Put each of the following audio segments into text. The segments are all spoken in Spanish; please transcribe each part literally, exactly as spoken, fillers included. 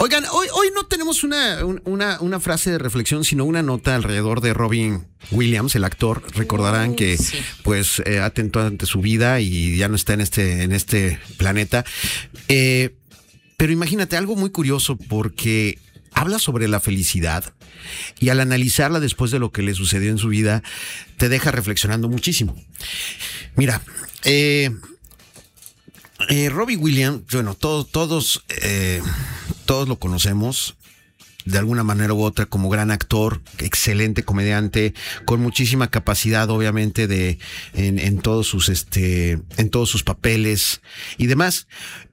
Oigan, hoy, hoy no tenemos una, una, una frase de reflexión, sino una nota alrededor de Robin Williams, el actor. Recordarán Uy, que sí. pues eh, atentó ante su vida y ya no está en este, en este planeta. Eh, pero imagínate, algo muy curioso porque habla sobre la felicidad y al analizarla después de lo que le sucedió en su vida, te deja reflexionando muchísimo. Mira, eh... Eh, Robbie Williams, bueno, todos, todos, eh, todos lo conocemos de alguna manera u otra como gran actor, excelente comediante, con muchísima capacidad, obviamente, de en, en todos sus, este, en todos sus papeles y demás.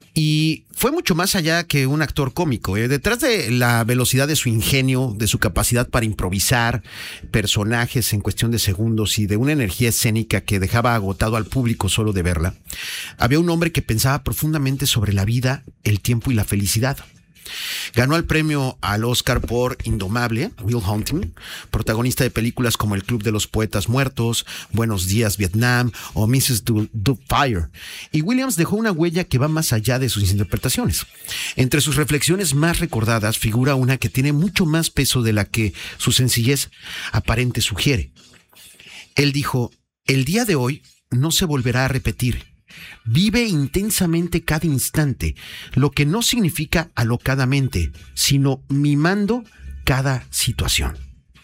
Y fue mucho más allá que un actor cómico, ¿eh? Detrás de la velocidad de su ingenio, de su capacidad para improvisar personajes en cuestión de segundos y de una energía escénica que dejaba agotado al público solo de verla, había un hombre que pensaba profundamente sobre la vida, el tiempo y la felicidad. Ganó el premio al Oscar por Indomable, Will Hunting, protagonista de películas como El Club de los Poetas Muertos, Buenos Días Vietnam o missus Doubtfire. Y Williams dejó una huella que va más allá de sus interpretaciones. Entre sus reflexiones más recordadas figura una que tiene mucho más peso de la que su sencillez aparente sugiere. Él dijo: "El día de hoy no se volverá a repetir. Vive intensamente cada instante, lo que no significa alocadamente, sino mimando cada situación".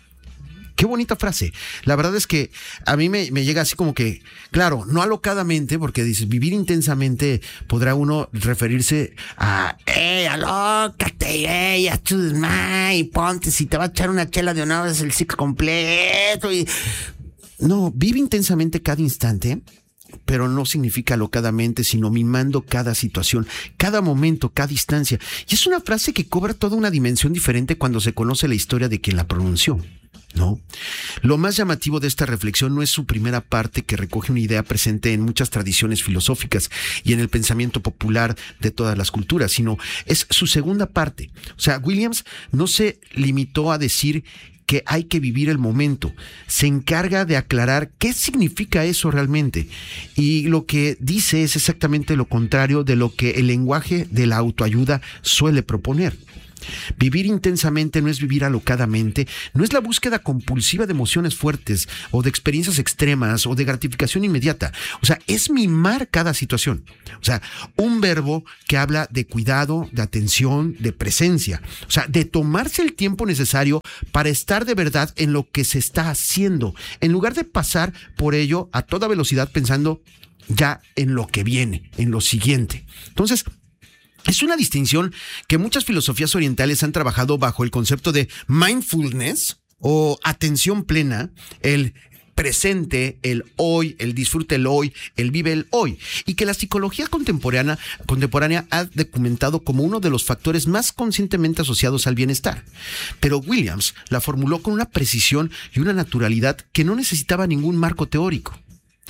Qué bonita frase. La verdad es que a mí me, me llega así como que, claro, no alocadamente, porque dices, vivir intensamente, podrá uno referirse a, ¡eh, alócate, eh, haz tu desmay, ponte, si te va a echar una chela de una vez el six completo. Y... No, vive intensamente cada instante, pero no significa alocadamente, sino mimando cada situación, cada momento, cada instancia. Y es una frase que cobra toda una dimensión diferente cuando se conoce la historia de quien la pronunció, ¿no? Lo más llamativo de esta reflexión no es su primera parte, que recoge una idea presente en muchas tradiciones filosóficas y en el pensamiento popular de todas las culturas, sino es su segunda parte. O sea, Williams no se limitó a decir que hay que vivir el momento. Se encarga de aclarar qué significa eso realmente. Y lo que dice es exactamente lo contrario de lo que el lenguaje de la autoayuda suele proponer. Vivir intensamente no es vivir alocadamente, no es la búsqueda compulsiva de emociones fuertes o de experiencias extremas o de gratificación inmediata. O sea, es mimar cada situación. O sea, un verbo que habla de cuidado, de atención, de presencia. O sea, de tomarse el tiempo necesario para estar de verdad en lo que se está haciendo, en lugar de pasar por ello a toda velocidad pensando ya en lo que viene, en lo siguiente. Entonces, es una distinción que muchas filosofías orientales han trabajado bajo el concepto de mindfulness o atención plena, el presente, el hoy, el disfrute el hoy, el vive el hoy, y que la psicología contemporánea, contemporánea ha documentado como uno de los factores más conscientemente asociados al bienestar. Pero Williams la formuló con una precisión y una naturalidad que no necesitaba ningún marco teórico.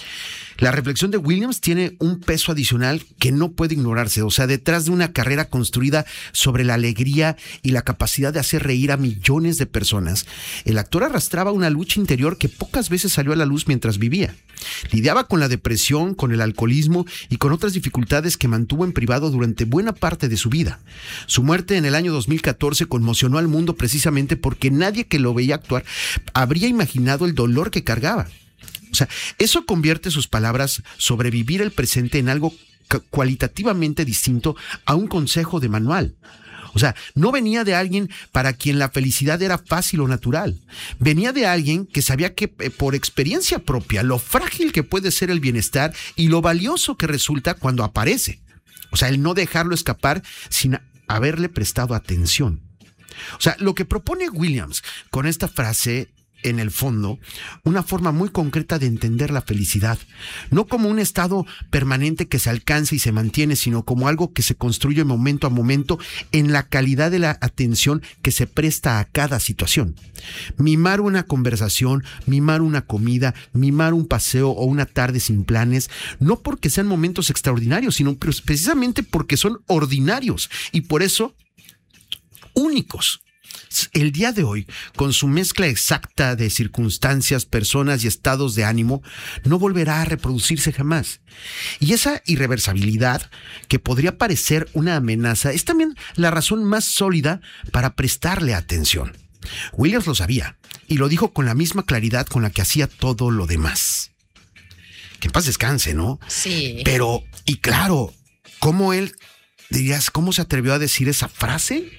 La reflexión de Williams tiene un peso adicional que no puede ignorarse. O sea, detrás de una carrera construida sobre la alegría y la capacidad de hacer reír a millones de personas, el actor arrastraba una lucha interior que pocas veces salió a la luz mientras vivía. Lidiaba con la depresión, con el alcoholismo y con otras dificultades que mantuvo en privado durante buena parte de su vida. Su muerte en el año dos mil catorce conmocionó al mundo precisamente porque nadie que lo veía actuar habría imaginado el dolor que cargaba. O sea, eso convierte sus palabras sobre vivir el presente en algo cualitativamente distinto a un consejo de manual. O sea, no venía de alguien para quien la felicidad era fácil o natural. Venía de alguien que sabía que eh, por experiencia propia lo frágil que puede ser el bienestar y lo valioso que resulta cuando aparece. O sea, el no dejarlo escapar sin haberle prestado atención. O sea, lo que propone Williams con esta frase, en el fondo, una forma muy concreta de entender la felicidad, no como un estado permanente que se alcanza y se mantiene, sino como algo que se construye momento a momento en la calidad de la atención que se presta a cada situación. Mimar una conversación, mimar una comida, mimar un paseo o una tarde sin planes, no porque sean momentos extraordinarios, sino precisamente porque son ordinarios y por eso únicos. el día de hoy, con su mezcla exacta de circunstancias, personas y estados de ánimo, no volverá a reproducirse jamás. Y esa irreversibilidad, que podría parecer una amenaza, es también la razón más sólida para prestarle atención. Williams lo sabía y lo dijo con la misma claridad con la que hacía todo lo demás. Que en paz descanse, ¿no? Sí. Pero, y claro, ¿cómo él, dirías, cómo se atrevió a decir esa frase?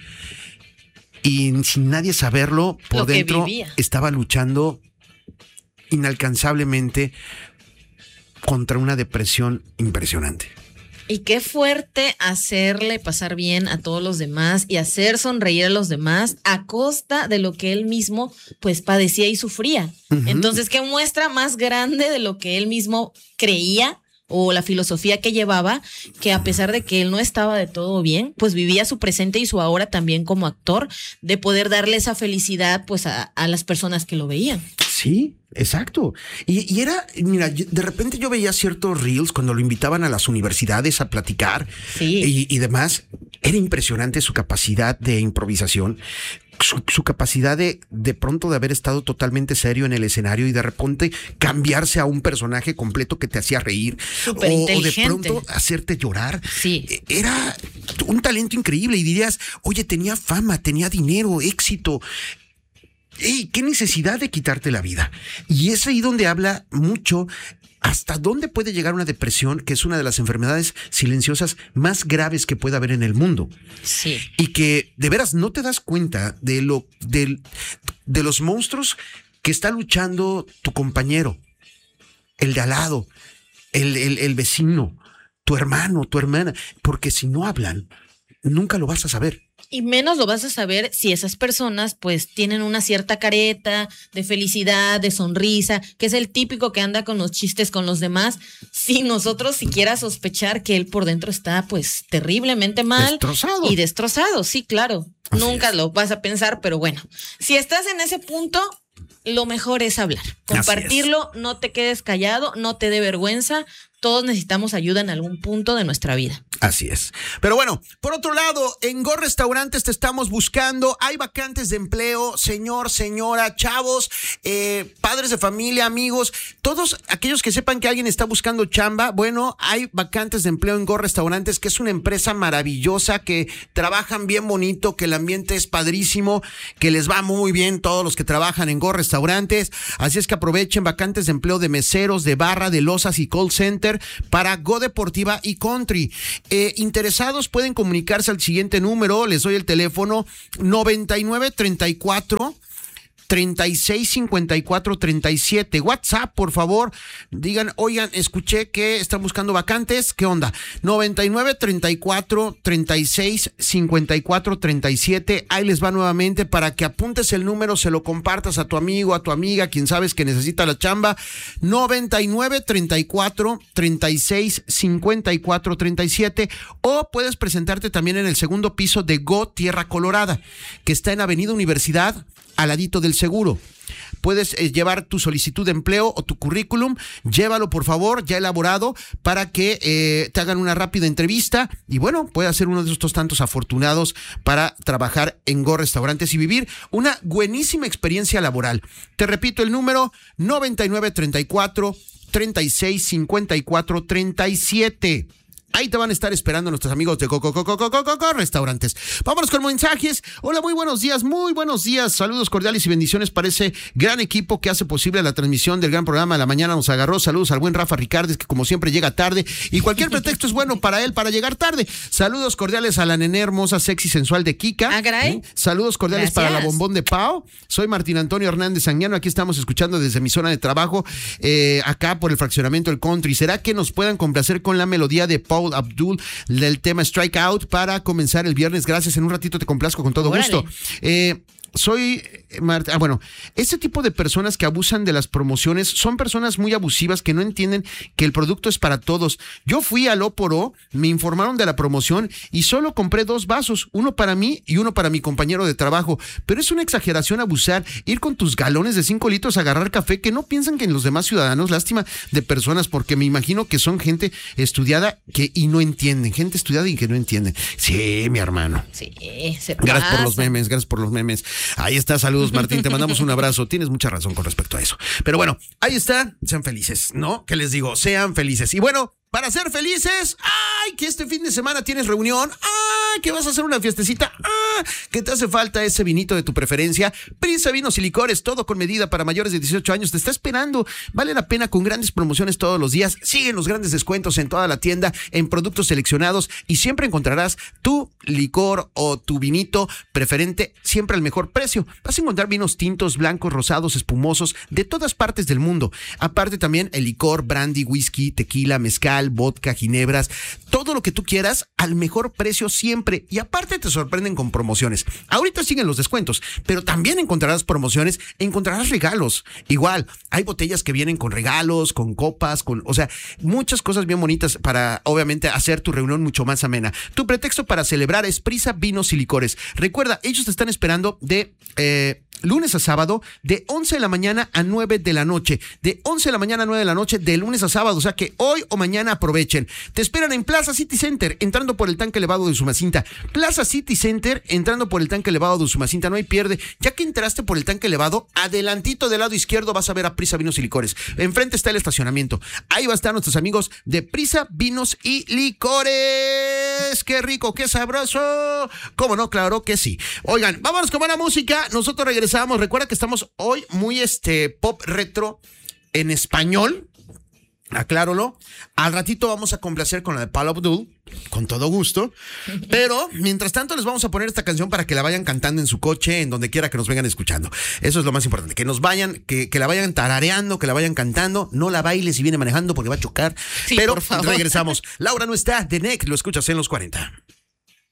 Y sin nadie saberlo, por Lo que dentro vivía. estaba luchando inalcanzablemente contra una depresión impresionante. Y qué fuerte hacerle pasar bien a todos los demás y hacer sonreír a los demás a costa de lo que él mismo pues padecía y sufría. Uh-huh. Entonces, ¿qué muestra más grande de lo que él mismo creía o la filosofía que llevaba? Que a pesar de que él no estaba de todo bien, pues vivía su presente y su ahora también como actor, de poder darle esa felicidad pues a, a las personas que lo veían. Sí, exacto. Y, y era, mira, de repente yo veía ciertos reels cuando lo invitaban a las universidades a platicar, sí. y, y demás. Era impresionante su capacidad de improvisación, su, su capacidad de de pronto de haber estado totalmente serio en el escenario y de repente cambiarse a un personaje completo que te hacía reír o, o de pronto hacerte llorar. Sí. Era un talento increíble y dirías, oye, tenía fama, tenía dinero, éxito. ¡Ey! ¿Qué necesidad de quitarte la vida? Y es ahí donde habla mucho hasta dónde puede llegar una depresión, que es una de las enfermedades silenciosas más graves que puede haber en el mundo. Sí. Y que de veras no te das cuenta de lo de, de los monstruos que está luchando tu compañero, el de al lado, el, el, el vecino, tu hermano, tu hermana, porque si no hablan, nunca lo vas a saber. Y menos lo vas a saber si esas personas pues tienen una cierta careta de felicidad, de sonrisa, que es el típico que anda con los chistes con los demás, sin nosotros siquiera sospechar que él por dentro está pues terriblemente mal. Destrozado. Y destrozado, sí, claro. Así Nunca es. Lo vas a pensar, pero bueno, si estás en ese punto, lo mejor es hablar, compartirlo, no te quedes callado, no te dé vergüenza. Todos necesitamos ayuda en algún punto de nuestra vida. Así es. Pero bueno, por otro lado, en Go Restaurantes te estamos buscando. Hay vacantes de empleo, señor, señora, chavos, eh, padres de familia, amigos, todos aquellos que sepan que alguien está buscando chamba. Bueno, hay vacantes de empleo en Go Restaurantes, que es una empresa maravillosa, que trabajan bien bonito, que el ambiente es padrísimo, que les va muy bien todos los que trabajan en Go Restaurantes. Así es que aprovechen vacantes de empleo de meseros, de barra, de losas y call center para Go Deportiva y Country. Eh, interesados pueden comunicarse al siguiente número, les doy el teléfono noventa y nueve treinta y cuatro treinta y seis cincuenta y cuatro treinta y siete. WhatsApp, por favor, digan, oigan, escuché que están buscando vacantes, ¿qué onda? noventa y nueve treinta y cuatro treinta y seis cincuenta y cuatro treinta y siete. Ahí les va nuevamente para que apuntes el número, se lo compartas a tu amigo, a tu amiga, quien sabes que necesita la chamba. noventa y nueve treinta y cuatro treinta y seis cincuenta y cuatro treinta y siete. O puedes presentarte también en el segundo piso de Go Tierra Colorada, que está en Avenida Universidad, al ladito del seguro. Puedes eh, llevar tu solicitud de empleo o tu currículum, llévalo por favor, ya elaborado, para que eh, te hagan una rápida entrevista y bueno, puedas ser uno de estos tantos afortunados para trabajar en Go Restaurantes y vivir una buenísima experiencia laboral. Te repito el número, noventa y nueve treinta y cuatro treinta y seis cincuenta y cuatro treinta y siete. Ahí te van a estar esperando nuestros amigos de Coco Coco Coco Coco Restaurantes. Vámonos con mensajes. Hola, muy buenos días, muy buenos días. Saludos cordiales y bendiciones para ese gran equipo que hace posible la transmisión del gran programa. La mañana nos agarró. Saludos al buen Rafa Ricardes, que como siempre llega tarde y cualquier pretexto es bueno para él para llegar tarde. Saludos cordiales a la nené hermosa, sexy, sensual de Kika. Ah, caray. ¿Eh? Saludos cordiales Gracias. para la bombón de Pao. Soy Martín Antonio Hernández Anguiano. Aquí estamos escuchando desde mi zona de trabajo, eh, acá por el fraccionamiento del Country. ¿Será que nos puedan complacer con la melodía de Paul Abdul del tema Strike Out para comenzar el viernes? Gracias, en un ratito te complazco con todo Órale. gusto. Eh, soy, Marta, ah, bueno, ese tipo de personas que abusan de las promociones son personas muy abusivas que no entienden que el producto es para todos. Yo fui al O por O, me informaron de la promoción y solo compré dos vasos, uno para mí y uno para mi compañero de trabajo. Pero es una exageración abusar, ir con tus galones de cinco litros a agarrar café, que no piensan que en los demás ciudadanos, lástima de personas, porque me imagino que son gente estudiada que y no entienden, gente estudiada y que no entienden. Sí, mi hermano. Sí, se Gracias pasa. por los memes, gracias por los memes. Ahí está, saludos Martín, te mandamos un abrazo. Tienes mucha razón con respecto a eso. Pero bueno, ahí está, sean felices, ¿no? ¿Qué les digo? Sean felices. Y bueno, para ser felices, ¡ay! Que este fin de semana tienes reunión, ¡ay! Que vas a hacer una fiestecita, ¡ay! Que te hace falta ese vinito de tu preferencia. Prisa Vinos y Licores, todo con medida para mayores de dieciocho años, te está esperando. Vale la pena con grandes promociones todos los días. Siguen los grandes descuentos en toda la tienda, en productos seleccionados y siempre encontrarás tu licor o tu vinito preferente, siempre al mejor precio. Vas a encontrar vinos tintos, blancos, rosados, espumosos, de todas partes del mundo. Aparte también el licor, brandy, whisky, tequila, mezcal, vodka, ginebras, todo lo que tú quieras al mejor precio siempre. Y aparte te sorprenden con promociones. Ahorita siguen los descuentos, pero también encontrarás promociones, encontrarás regalos. Igual, hay botellas que vienen con regalos, con copas, con, o sea, muchas cosas bien bonitas para, obviamente, hacer tu reunión mucho más amena. Tu pretexto para celebrar es Prisa Vinos y Licores. Recuerda, ellos te están esperando de eh, lunes a sábado, de once de la mañana a nueve de la noche. De once de la mañana a nueve de la noche, de lunes a sábado. O sea que hoy o mañana aprovechen. Te esperan en Plaza City Center, entrando por el tanque elevado de Usumacinta. Plaza City Center, entrando por el tanque elevado de Usumacinta. No hay pierde. Ya que entraste por el tanque elevado, adelantito del lado izquierdo vas a ver a Prisa Vinos y Licores. Enfrente está el estacionamiento. Ahí va a estar nuestros amigos de Prisa Vinos y Licores. ¡Qué rico, qué sabroso! ¿Cómo no? Claro que sí. Oigan, vámonos con buena música. Nosotros regresamos. Recuerda que estamos hoy muy este pop retro en español. Acláralo. Al ratito vamos a complacer con la de Paula Abdul, con todo gusto. Pero mientras tanto les vamos a poner esta canción para que la vayan cantando en su coche, en donde quiera que nos vengan escuchando. Eso es lo más importante, que nos vayan, que, que la vayan tarareando, que la vayan cantando. No la bailes si viene manejando porque va a chocar. Sí, pero por favor. Regresamos. Laura no está, de N E C, lo escuchas en los cuarenta.